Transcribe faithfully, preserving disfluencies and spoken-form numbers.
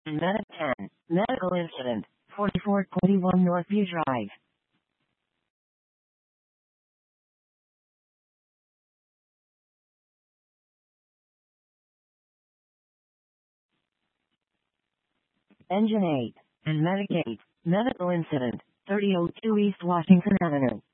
Medic ten. Medical incident. forty-four twenty-one Northview Drive. Engine eight. And Medic eight. Medical incident. thirty oh two East Washington Avenue.